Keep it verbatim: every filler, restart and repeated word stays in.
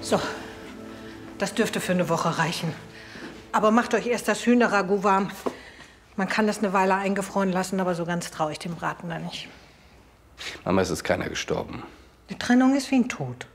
So, das dürfte für eine Woche reichen. Aber macht euch erst das Hühnerragout warm. Man kann das eine Weile eingefroren lassen, aber so ganz traue ich dem Braten da nicht. Mama, es ist keiner gestorben. Die Trennung ist wie ein Tod.